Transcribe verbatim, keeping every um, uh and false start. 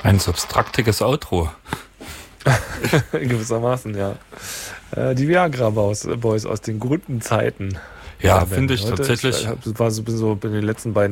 Ein substraktiges Outro. Gewissermaßen, ja. Äh, die Viagra Boys, Boys aus den guten Zeiten. Ja, finde ich Heute, tatsächlich. Ich war so, so in den letzten beiden